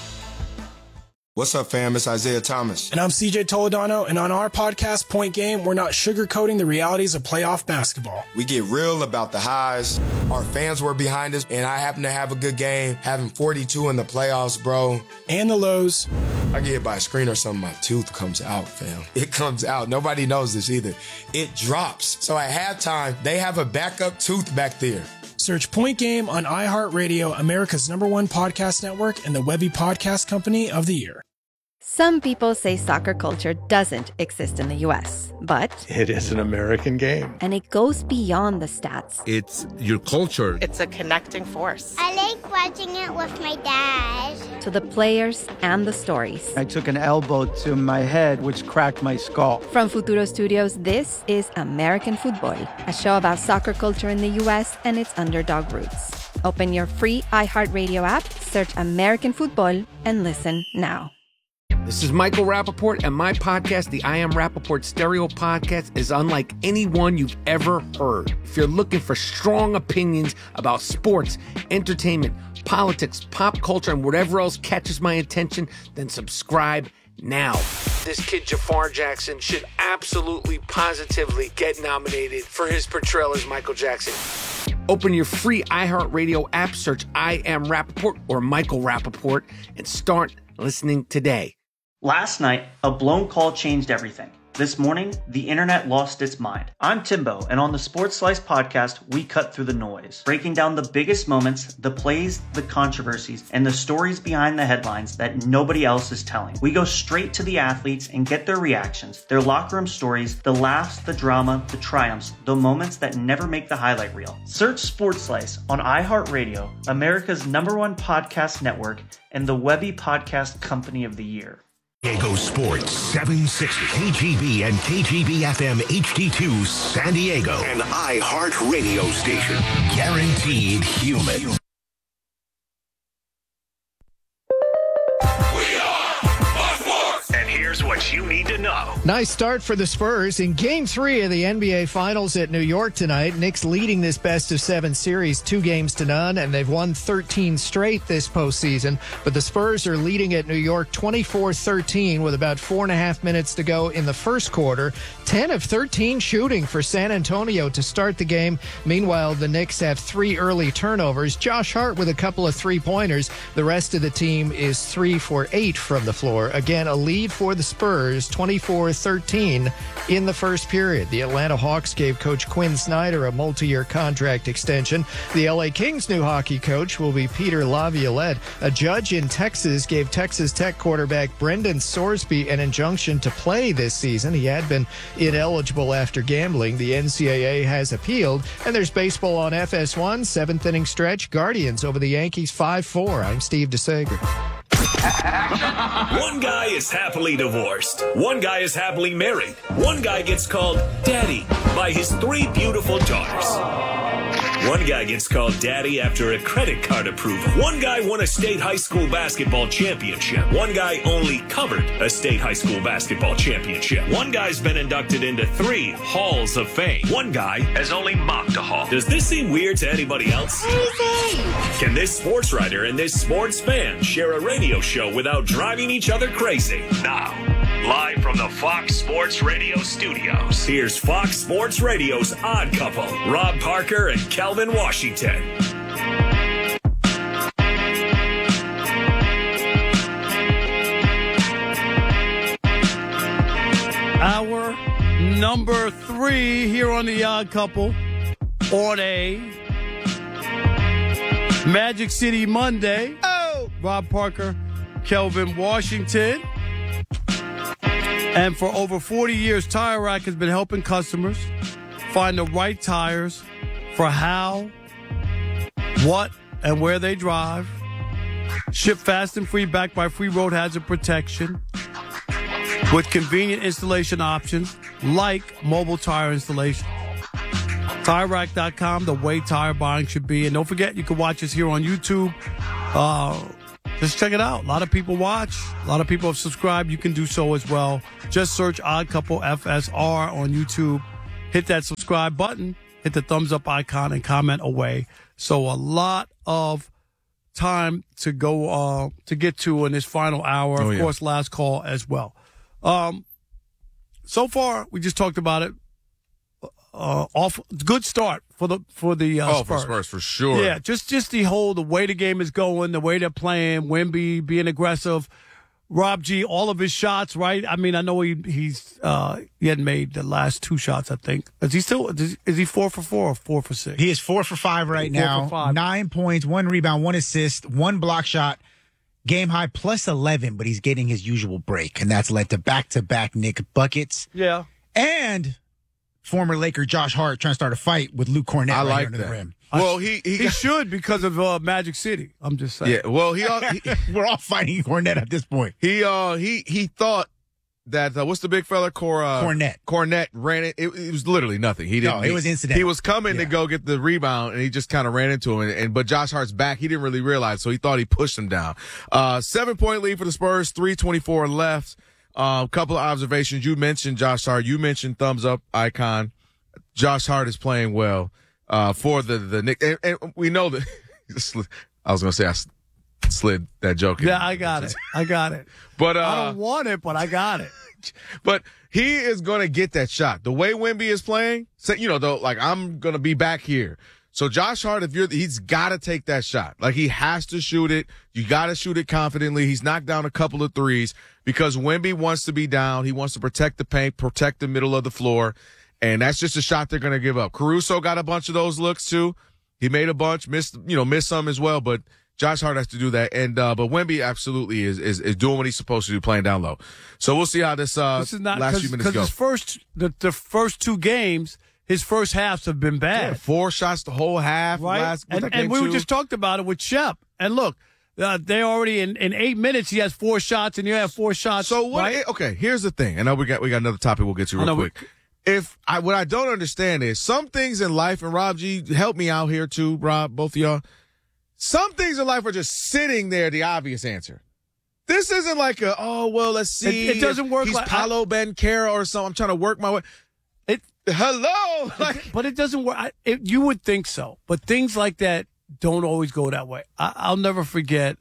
What's up, fam? It's Isaiah Thomas. And I'm C J Toledano, and on our podcast, Point Game, we're not sugarcoating the realities of playoff basketball. We get real about the highs. Our fans were behind us, and I happen to have a good game, having forty-two in the playoffs, bro. And the lows. I get hit by a screen or something, my tooth comes out, fam. It comes out. Nobody knows this either. It drops. So at halftime, they have a backup tooth back there. Search Point Game on iHeartRadio, America's number one podcast network, and the Webby Podcast Company of the Year. Some people say soccer culture doesn't exist in the U S, but It is an American game. and it goes beyond the stats. It's your culture. It's a connecting force. I like watching it with my dad. To the players and the stories. I took an elbow to my head, which cracked my skull. From Futuro Studios, this is American Football, a show about soccer culture in the U S and its underdog roots. Open your free iHeartRadio app, search American Football, and listen now. This is Michael Rappaport, and my podcast, the I Am Rappaport Stereo Podcast, is unlike anyone you've ever heard. If you're looking for strong opinions about sports, entertainment, politics, pop culture, and whatever else catches my attention, then subscribe now. This kid, Jafar Jackson, should absolutely, positively get nominated for his portrayal as Michael Jackson. Open your free iHeartRadio app, search I Am Rappaport or Michael Rappaport, and start listening today. Last night, a blown call changed everything. This morning, the internet lost its mind. I'm Timbo, and on the Sports Slice podcast, we cut through the noise, breaking down the biggest moments, the plays, the controversies, and the stories behind the headlines that nobody else is telling. We go straight to the athletes and get their reactions, their locker room stories, the laughs, the drama, the triumphs, the moments that never make the highlight reel. Search Sports Slice on iHeartRadio, America's number one podcast network, and the Webby Podcast Company of the Year. Diego Sports seven sixty, K G B and K G B F M H D two San Diego, an iHeart radio station, guaranteed human. And here's what you need to know. Nice start for the Spurs in Game three of the N B A Finals at New York tonight. Knicks leading this best-of-seven series two games to none, and they've won thirteen straight this postseason. But the Spurs are leading at New York twenty-four thirteen with about four and a half minutes to go in the first quarter. ten of thirteen shooting for San Antonio to start the game. Meanwhile, the Knicks have three early turnovers. Josh Hart with a couple of three-pointers. The rest of the team is three for eight from the floor. Again, a lead for the Spurs, twenty-four thirteen in the first period. The Atlanta Hawks gave Coach Quinn Snyder a multi-year contract extension. The L A Kings' new hockey coach will be Peter Laviolette. A judge in Texas gave Texas Tech quarterback Brendan Sorsby an injunction to play this season. He had been ineligible after gambling. The N C double A has appealed. And there's baseball on F S one, seventh inning stretch. Guardians over the Yankees five four. I'm Steve DeSager. One guy is happily divorced. One guy is happily married. One guy gets called daddy by his three beautiful daughters. One guy gets called daddy after a credit card approval. One guy won a state high school basketball championship. One guy only covered a state high school basketball championship. One guy's been inducted into three halls of fame. One guy has only mopped a hall. Does this seem weird to anybody else? Can this sports writer and this sports fan share a radio show without driving each other crazy? Now, live from the Fox Sports Radio studios, here's Fox Sports Radio's odd couple, Rob Parker and Calvin Washington. Hour number three here on the Odd Couple on a Magic City Monday. Oh, Rob Parker, Kelvin Washington. And for over forty years, Tire Rack has been helping customers find the right tires for how, what, and where they drive. Ship fast and free, backed by free road hazard protection. with convenient installation options like mobile tire installation. Tire Rack dot com, the way tire buying should be. And don't forget, you can watch us here on YouTube. Uh, just check it out. A lot of people watch. A lot of people have subscribed. You can do so as well. Just search Odd Couple F S R on YouTube. Hit that subscribe button. Hit the thumbs up icon and comment away. So a lot of time to go uh, to get to in this final hour. Oh, of yeah. course, last call as well. Um, so far, we just talked about it. Uh, off good start for the for the uh, oh, Spurs. for Spurs for sure. Yeah, just just the whole the way the game is going, the way they're playing, Wemby being aggressive, Rob G, all of his shots, right? I mean, I know he he's uh, he hadn't made the last two shots. I think is he still is, is he four for four or four for six? He is four for five right Four now. for five. Nine points, one rebound, one assist, one block shot. Game high plus eleven, but he's getting his usual break, and that's led to back-to-back Nick buckets. Yeah, and former Laker Josh Hart trying to start a fight with Luke Cornett I right like under that. the rim. Well, he he, he got, should because of uh, Magic City. I'm just saying. yeah. Well, he, uh, he We're all fighting Cornett at this point. he uh he he thought that uh, what's the big fella Cor uh, Cornett. Cornett ran it. it. It was literally nothing. He didn't. No, it was he, incidental. He was coming Yeah. to go get the rebound, and he just kind of ran into him. And, and but Josh Hart's back. He didn't really realize, so he thought he pushed him down. Uh, seven point lead for the Spurs. three twenty-four left. A uh, couple of observations. You mentioned Josh Hart. You mentioned thumbs up icon. Josh Hart is playing well uh, for the the Knicks, and, and we know that. I was going to say I s- slid that joke in. Yeah, I got it. I got it. But uh, I don't want it, but I got it. But he is going to get that shot. The way Wemby is playing, so, you know, though, like I'm going to be back here. So Josh Hart, if you're, he's got to take that shot. Like he has to shoot it. You got to shoot it confidently. He's knocked down a couple of threes because Wemby wants to be down. He wants to protect the paint, protect the middle of the floor. And that's just a shot they're going to give up. Caruso got a bunch of those looks too. He made a bunch, missed, you know, missed some as well, but Josh Hart has to do that. And, uh, but Wemby absolutely is, is, is doing what he's supposed to do, playing down low. So we'll see how this, uh, This is not last cause, few minutes go. His first, the, the first two games, his first halves have been bad. Yeah, four shots the whole half. Right? Last, and that and game we were two? just talked about it with Shep. And look, uh, they already in, in eight minutes, he has four shots, and you have four shots. So what? Right? Okay, here's the thing. I know we got we got another topic we'll get to I real know we- quick. If I what I don't understand is some things in life, and Rob G, help me out here too, Rob, both of y'all. Some things in life are just sitting there, the obvious answer. This isn't like a, oh, well, let's see. It- it doesn't work He's like- Paolo Banchero or something. I'm trying to work my way. It, Hello? Like, but it doesn't work. I, it, you would think so. But things like that don't always go that way. I, I'll never forget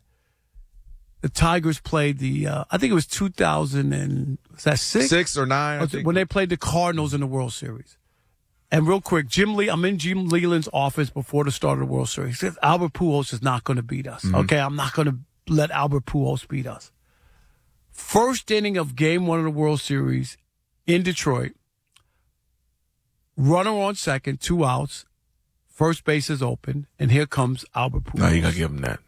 the Tigers played the, uh, I think it was two thousand and, was that six? Six or nine, I Was it- think. when they played the Cardinals in the World Series. And real quick, Jim Lee, I'm in Jim Leland's office before the start of the World Series. He says, Albert Pujols is not going to beat us. Mhm. Okay, I'm not going to let Albert Pujols beat us. First inning of game one of the World Series in Detroit. Runner on second, two outs. First base is open, and here comes Albert Pujols. no, you got to give him that.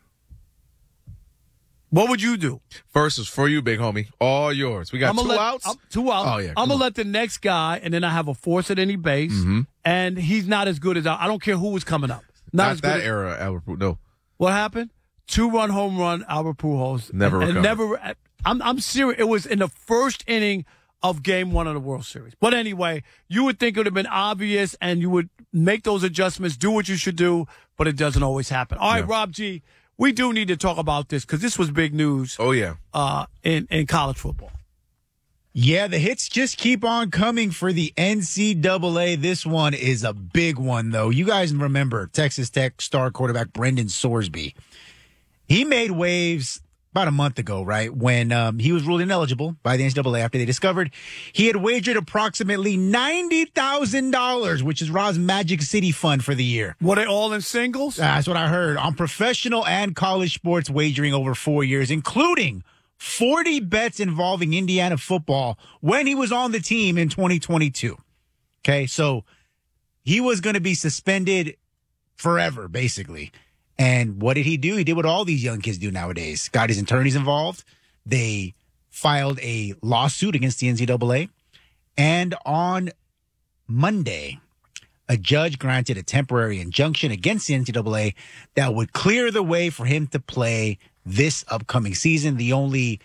What would you do? First is for you, big homie. All yours. We got I'ma two let- outs? I'm- two outs. Oh, yeah. I'm going to let the next guy, and then I have a force at any base, Mhm. and he's not as good as I. I don't care who was coming up. Not, Not as good that as, era, Albert Pujols. No. What happened? Two-run home run, Albert Pujols. Never and, and recovered. never. I'm I'm serious. It was in the first inning of Game One of the World Series. But anyway, you would think it would have been obvious, and you would make those adjustments, do what you should do, but it doesn't always happen. All right, Yeah. Rob G, we do need to talk about this because this was big news. Oh, yeah. Uh, in in college football. Yeah, the hits just keep on coming for the N C double A. This one is a big one, though. You guys remember Texas Tech star quarterback Brendan Sorsby. He made waves about a month ago, right, when um, he was ruled ineligible by the N C double A after they discovered he had wagered approximately ninety thousand dollars, which is Rob's Magic City fund for the year. Were they all in singles? That's what I heard. On professional and college sports wagering over four years, including forty bets involving Indiana football when he was on the team in twenty twenty-two. Okay, so he was going to be suspended forever, basically. And what did he do? He did what all these young kids do nowadays. Got his attorneys involved. They filed a lawsuit against the N C double A. And on Monday, a judge granted a temporary injunction against the N C double A that would clear the way for him to play this upcoming season. The only,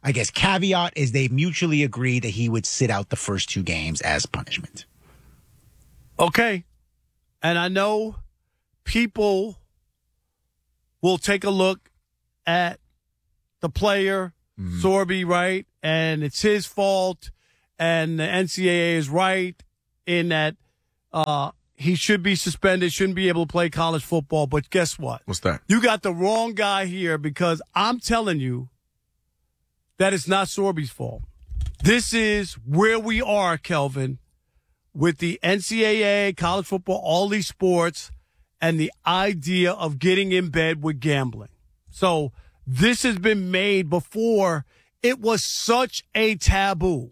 I guess, caveat is they mutually agreed that he would sit out the first two games as punishment. Okay. And I know people will take a look at the player, mm-hmm. Sorby, right? And it's his fault. And the N C double A is right in that uh, he should be suspended, shouldn't be able to play college football. But guess what? What's that? You got the wrong guy here, because I'm telling you that it's not Sorby's fault. This is where we are, Kelvin, with the N C double A, college football, all these sports, and the idea of getting in bed with gambling. So this has been made before. It was such a taboo.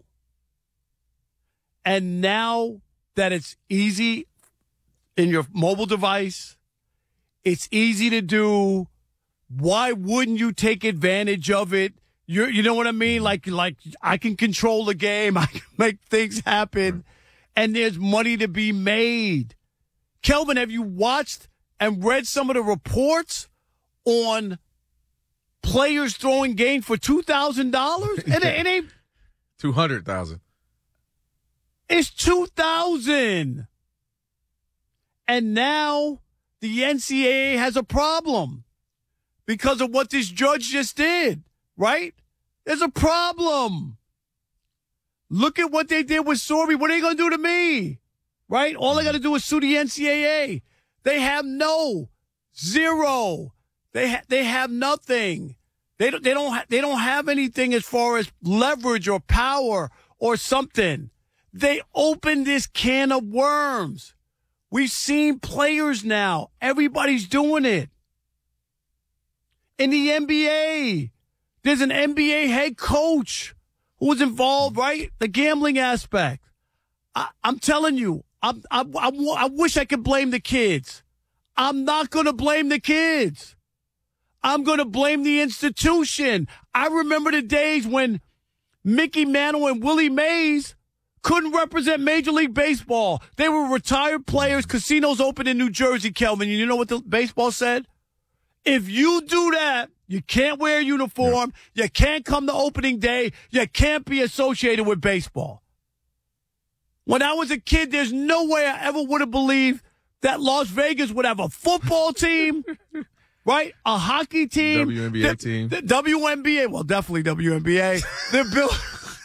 And now that it's easy in your mobile device, it's easy to do. Why wouldn't you take advantage of it? You you know what I mean? Like, like I can control the game. I can make things happen. And there's money to be made. Kelvin, have you watched and read some of the reports on players throwing games for two thousand dollars? It, it ain't two hundred thousand dollars. It's two thousand dollars. And now the N C double A has a problem because of what this judge just did, right? There's a problem. Look at what they did with Sorby. What are they going to do to me? Right? All they got to do is sue the N C double A. They have no, zero. They ha- they have nothing. They don't they don't ha- they don't have anything as far as leverage or power or something. They opened this can of worms. We've seen players now. Everybody's doing it. In the N B A, there's an N B A head coach who was involved, right? The gambling aspect. I, I'm telling you, I, I, I, I wish I could blame the kids. I'm not going to blame the kids. I'm going to blame the institution. I remember the days when Mickey Mantle and Willie Mays couldn't represent Major League Baseball. They were retired players. Casinos open in New Jersey, Kelvin. You know what the baseball said? If you do that, you can't wear a uniform. Yeah. You can't come to opening day. You can't be associated with baseball. When I was a kid, there's no way I ever would have believed that Las Vegas would have a football team, right? A hockey team. W N B A the, team. The W N B A. Well, definitely W N B A. They're built.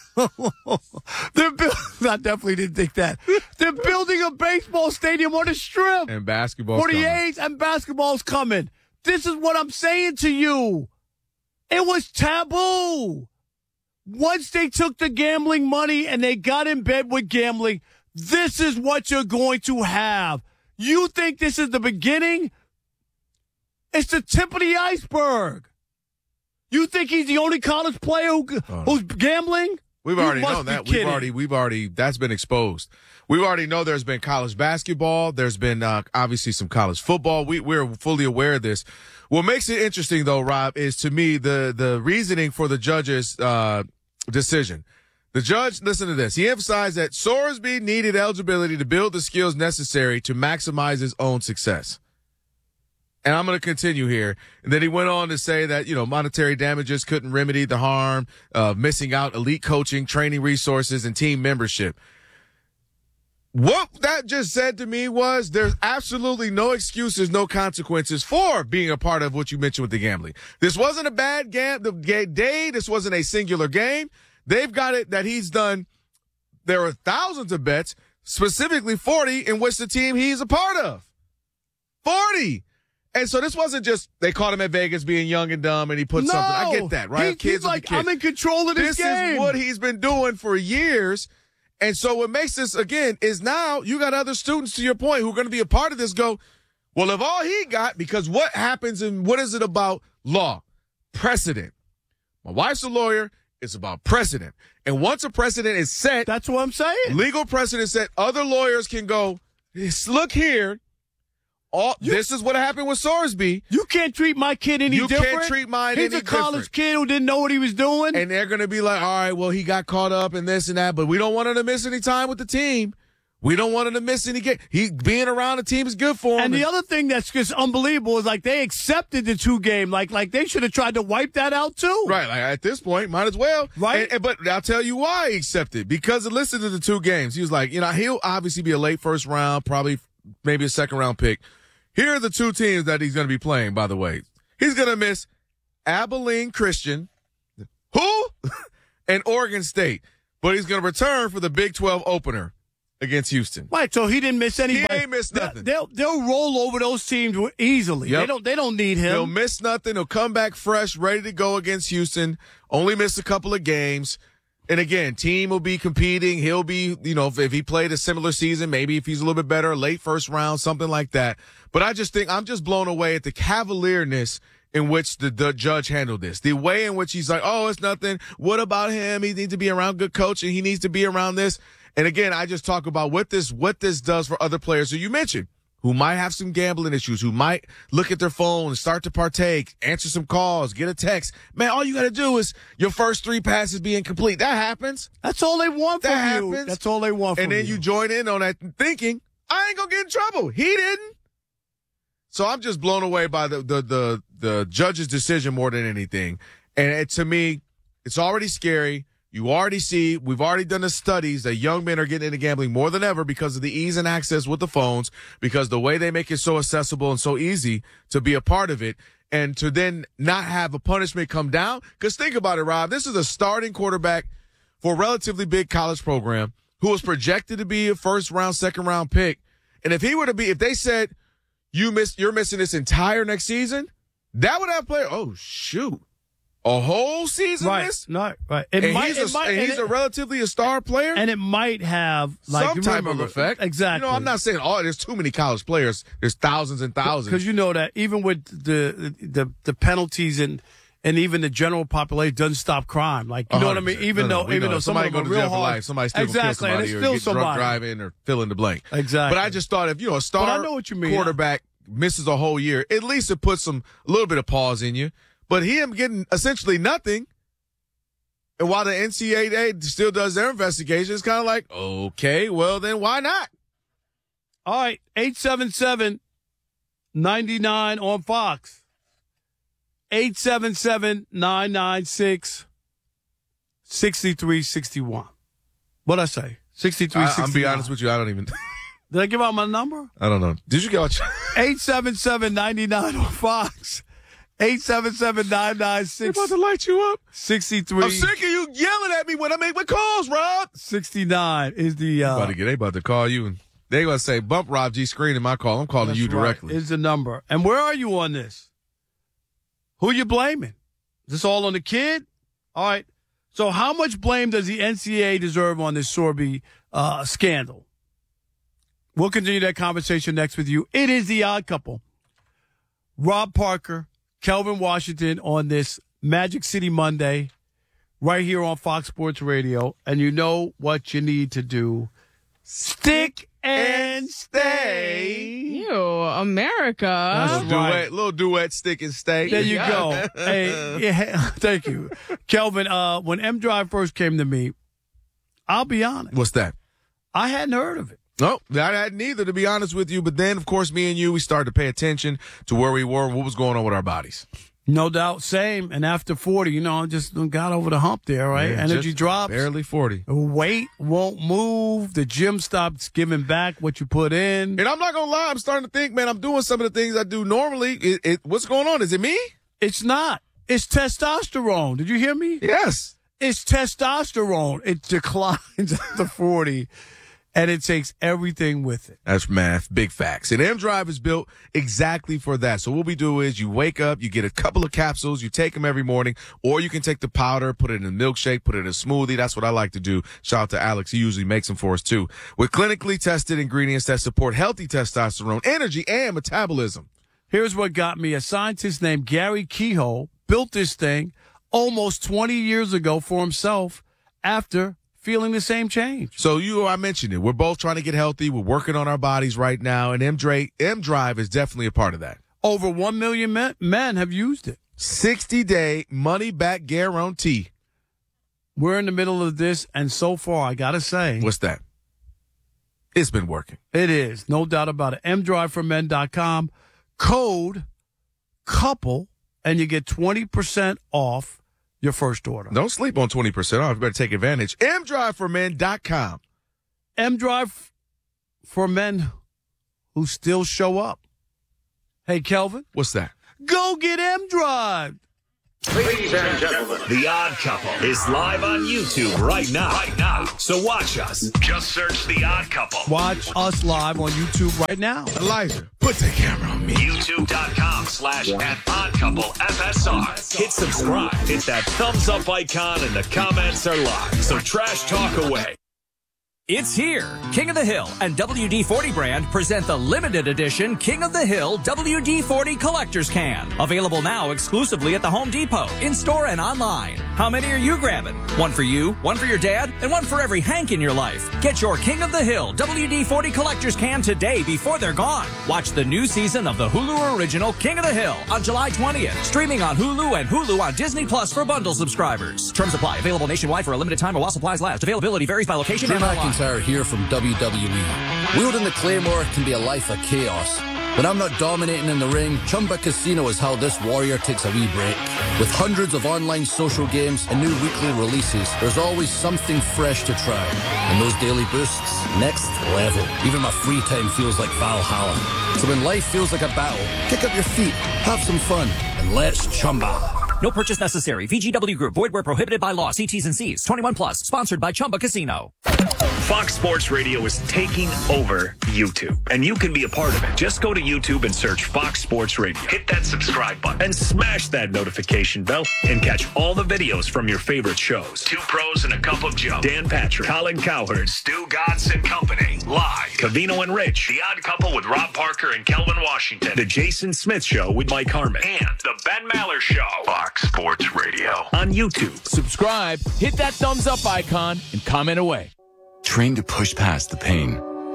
They're build- I definitely didn't think that. They're building a baseball stadium on the Strip. And basketball. forty-eight and basketball's coming. This is what I'm saying to you. It was taboo. Once they took the gambling money and they got in bed with gambling, this is what you're going to have. You think this is the beginning? It's the tip of the iceberg. You think he's the only college player who, oh. who's gambling? We've You already must known be that. We've kidding. already, we've already, that's been exposed. We already know there's been college basketball. There's been uh, obviously some college football. We, we're fully aware of this. What makes it interesting, though, Rob, is to me the the reasoning for the judge's uh, decision. The judge, listen to this. He emphasized that Sorsby needed eligibility to build the skills necessary to maximize his own success. And I'm going to continue here. And then he went on to say that, you know, monetary damages couldn't remedy the harm of missing out elite coaching, training resources, and team membership. What that just said to me was there's absolutely no excuses, no consequences for being a part of what you mentioned with the gambling. This wasn't a bad gam- the day. This wasn't a singular game. They've got it that he's done. There are thousands of bets, specifically forty, in which the team he's a part of. forty. And so this wasn't just they caught him at Vegas being young and dumb and he put No. something. I get that, right? He- Kids he's will be like, kids. I'm in control of this, This game. is what he's been doing for years. And so what makes this, again, is now you got other students, to your point, who are going to be a part of this go, well, if all he got, because what happens and what is it about law? Precedent. My wife's a lawyer. It's about precedent. And once a precedent is set. That's what I'm saying. Legal precedent set, other lawyers can go, look here. All, you, this is what happened with Sorsby. You can't treat my kid any you different. You can't treat mine He's any a college different. kid who didn't know what he was doing. And they're going to be like, all right, well, he got caught up in this and that, but we don't want him to miss any time with the team. We don't want him to miss any game. He being around the team is good for him. And the other thing that's just unbelievable is like they accepted the two game. Like like they should have tried to wipe that out too. Right. Like at this point, might as well. Right. And, and, but I'll tell you why he accepted. Because listen to the two games. He was like, you know, he'll obviously be a late first round, probably maybe a second round pick. Here are the two teams that he's going to be playing, by the way. He's going to miss Abilene Christian, who? and Oregon State. But he's going to return for the Big twelve opener against Houston. Right, so he didn't miss anybody. He ain't missed nothing. They'll, they'll roll over those teams easily. Yep. They don't They don't need him. He'll miss nothing. He'll come back fresh, ready to go against Houston. Only miss a couple of games. And again, team will be competing. He'll be, you know, if, if he played a similar season, maybe if he's a little bit better, late first round, something like that. But I just think I'm just blown away at the cavalierness in which the, the judge handled this. The way in which he's like, oh, it's nothing. What about him? He needs to be around good coaching. He needs to be around this. And again, I just talk about what this what this does for other players who you mentioned, who might have some gambling issues, who might look at their phone and start to partake, answer some calls, get a text. Man, all you got to do is your first three passes be incomplete. That happens. That's all they want from that you. Happens. That's all they want from you. And then you. you join in on that thinking, I ain't going to get in trouble. He didn't. So I'm just blown away by the, the, the, the judge's decision more than anything. And it, to me, it's already scary. You already see, we've already done the studies that young men are getting into gambling more than ever because of the ease and access with the phones, because the way they make it so accessible and so easy to be a part of it, and to then not have a punishment come down. Because think about it, Rob. This is a starting quarterback for a relatively big college program who was projected to be a first round, second round pick. And if he were to be, if they said, you miss, you're missing this entire next season, that would have played, oh, shoot. A whole season right, miss? No, right. It and might, he's, a, it might, and he's it, a relatively a star player? And it might have like, some type remember, of effect. Exactly. You know, I'm not saying, oh, there's too many college players. There's thousands and thousands. Because you know that even with the the, the penalties and and even the general population doesn't stop crime. Like, you know what I mean? Even no, though no, even know. though some somebody of them go are to real jail for hard. life, somebody still exactly, kill and somebody it's or still get somebody. drunk driving or fill in the blank. Exactly. But I just thought if, you know, a star but I know what you mean. quarterback misses a whole year, at least it puts some a little bit of pause in you. But him getting essentially nothing, and while the N C double A still does their investigation, it's kind of like, okay, well, then why not? All right, eight seven seven, nine nine on Fox. eight seven seven, nine nine six, six three six one. What'd I say? sixty-three sixty-one. I'm be honest with you, I don't even. Did I give out my number? I don't know. Did you get eight seven seven, nine nine on Fox. eight seven seven, nine nine six. They're about to light you up. sixty-three. I'm sick of you yelling at me when I make my calls, Rob. sixty-nine is the. Uh, about to get, they about to call you and they going to say, bump Rob G screen in my call. I'm calling you directly. Right, is the number. And where are you on this? Who you blaming? Is this all on the kid? All right. So how much blame does the N C double A deserve on this Sorby uh, scandal? We'll continue that conversation next with you. It is The Odd Couple. Rob Parker, Kelvin Washington on this Magic City Monday right here on Fox Sports Radio. And you know what you need to do. Stick and stay. Ew, America. That's little right. duet, little duet, stick and stay. There you go. Hey, yeah, thank you. Kelvin, uh, when M Drive first came to me, I'll be honest. What's that? I hadn't heard of it. No, I hadn't either, to be honest with you. But then, of course, me and you, we started to pay attention to where we were and what was going on with our bodies. No doubt. Same. And after forty, you know, just got over the hump there, right? Yeah, Energy drops. Barely forty. Weight won't move. The gym stops giving back what you put in. And I'm not going to lie. I'm starting to think, man, I'm doing some of the things I do normally. It, it, what's going on? Is it me? It's not. It's testosterone. Did you hear me? Yes. It's testosterone. It declines after forty. And it takes everything with it. That's math, big facts. And M Drive is built exactly for that. So what we do is you wake up, you get a couple of capsules, you take them every morning, or you can take the powder, put it in a milkshake, put it in a smoothie. That's what I like to do. Shout out to Alex. He usually makes them for us too. With clinically tested ingredients that support healthy testosterone, energy, and metabolism. Here's what got me. A scientist named Gary Kehoe built this thing almost twenty years ago for himself after feeling the same change. So you, I mentioned it. We're both trying to get healthy. We're working on our bodies right now, and M Drive, M Drive is definitely a part of that. Over one million men, men have used it. sixty-day money-back guarantee. We're in the middle of this, and so far, I got to say. What's that? It's been working. It is. No doubt about it. m drive for men dot com. Code COUPLE, and you get twenty percent off your first order. Don't sleep on twenty percent off. You better take advantage. m drive for men dot com. M-Drive for men who still show up. Hey, Kelvin. What's that? Go get M-Drive. Ladies and gentlemen, The Odd Couple is live on YouTube right now. Right now. So watch us. Just search The Odd Couple. Watch us live on YouTube right now. Elijah, put the camera on me. YouTube.com slash at Odd Couple F S R. Hit subscribe. Hit that thumbs up icon and the comments are live. So trash talk away. It's here. King of the Hill and W D forty brand present the limited edition King of the Hill W D forty Collector's Can. Available now exclusively at the Home Depot, in-store and online. How many are you grabbing? One for you, one for your dad, and one for every Hank in your life. Get your King of the Hill W D forty Collector's Can today before they're gone. Watch the new season of the Hulu original King of the Hill on July twentieth. Streaming on Hulu and Hulu on Disney Plus for bundle subscribers. Terms apply. Available nationwide for a limited time or while supplies last. Availability varies by location and online. Here from W W E. Wielding the Claymore can be a life of chaos. When I'm not dominating in the ring, Chumba Casino is how this warrior takes a wee break. With hundreds of online social games and new weekly releases, there's always something fresh to try. And those daily boosts, next level. Even my free time feels like Valhalla. So when life feels like a battle, kick up your feet, have some fun, and let's Chumba. No purchase necessary. V G W Group. Void where prohibited by law. See T's and C's. twenty-one plus. Sponsored by Chumba Casino. Fox Sports Radio is taking over YouTube, and you can be a part of it. Just go to YouTube and search Fox Sports Radio. Hit that subscribe button and smash that notification bell and catch all the videos from your favorite shows. Two Pros and a Cup of Joe. Dan Patrick, Colin Cowherd, Stu Godson Company. Live. Cavino and Rich. The Odd Couple with Rob Parker and Kelvin Washington. The Jason Smith Show with Mike Harmon. And The Ben Maller Show. Fox Sports Radio on YouTube. Subscribe, hit that thumbs up icon, and comment away. Train to push past the pain.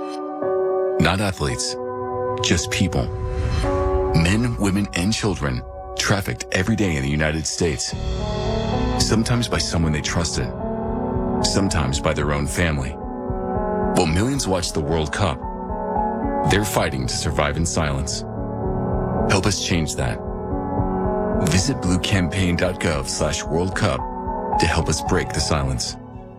Not athletes, just people. Men, women, and children trafficked every day in the United States. Sometimes by someone they trusted, sometimes by their own family. While millions watch the World Cup, they're fighting to survive in silence. Help us change that. Visit bluecampaign.gov slash World Cup to help us break the silence.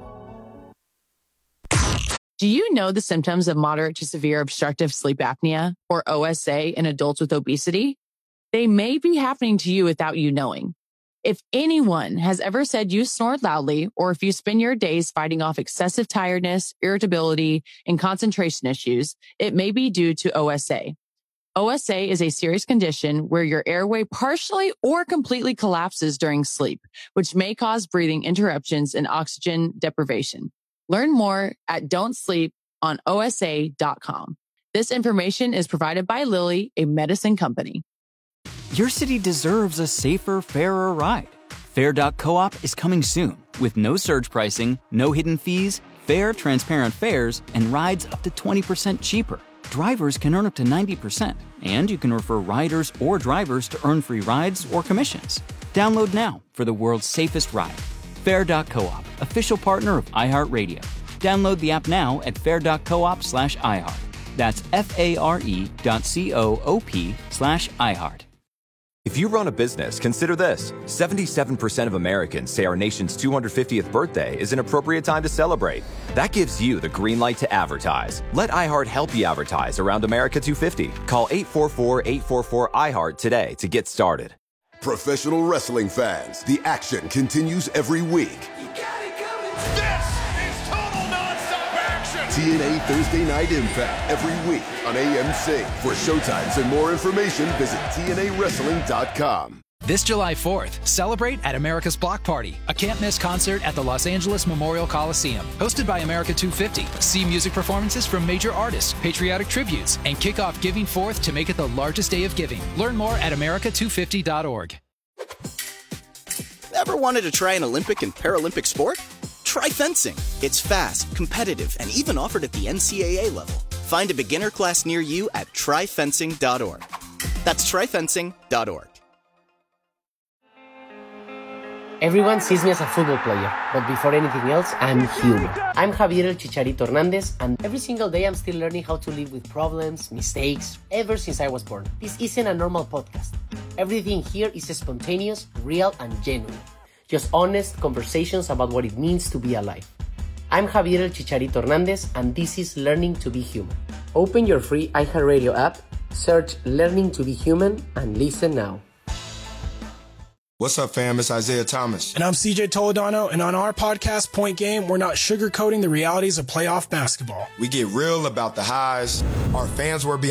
Do you know the symptoms of moderate to severe obstructive sleep apnea, or O S A, in adults with obesity? They may be happening to you without you knowing. If anyone has ever said you snore loudly, or if you spend your days fighting off excessive tiredness, irritability, and concentration issues, it may be due to O S A. O S A is a serious condition where your airway partially or completely collapses during sleep, which may cause breathing interruptions and oxygen deprivation. Learn more at don't sleep on O S A dot com. This information is provided by Lilly, a medicine company. Your city deserves a safer, fairer ride. Fair dot coop is coming soon with no surge pricing, no hidden fees, fair, transparent fares, and rides up to twenty percent cheaper. Drivers can earn up to ninety percent, and you can refer riders or drivers to earn free rides or commissions. Download now for the world's safest ride. Fair dot coop, official partner of iHeartRadio. Download the app now at fair dot coop slash iHeart. That's F-A-R-E dot C-O-O-P slash iHeart. If you run a business, consider this. seventy-seven percent of Americans say our nation's two hundred fiftieth birthday is an appropriate time to celebrate. That gives you the green light to advertise. Let iHeart help you advertise around America two fifty. Call eight four four, eight four four, I heart today to get started. Professional wrestling fans, the action continues every week. This is total nonstop action! T N A Thursday Night Impact every week on A M C. For showtimes and more information, visit T N A wrestling dot com. This July fourth, celebrate at America's Block Party, a can't-miss concert at the Los Angeles Memorial Coliseum. Hosted by America two fifty. See music performances from major artists, patriotic tributes, and kick off Giving Forth to make it the largest day of giving. Learn more at America two fifty dot org. Ever wanted to try an Olympic and Paralympic sport? Try fencing. It's fast, competitive, and even offered at the N C A A level. Find a beginner class near you at try fencing dot org. That's try fencing dot org. Everyone sees me as a football player, but before anything else, I'm human. I'm Javier El Chicharito Hernandez, and every single day I'm still learning how to live with problems, mistakes, ever since I was born. This isn't a normal podcast. Everything here is spontaneous, real, and genuine. Just honest conversations about what it means to be alive. I'm Javier El Chicharito Hernandez, and this is Learning to be Human. Open your free iHeartRadio app, search Learning to be Human, and listen now. What's up, fam? It's Isaiah Thomas. And I'm C J Toledano, and on our podcast, Point Game, we're not sugarcoating the realities of playoff basketball. We get real about the highs. Our fans were behind.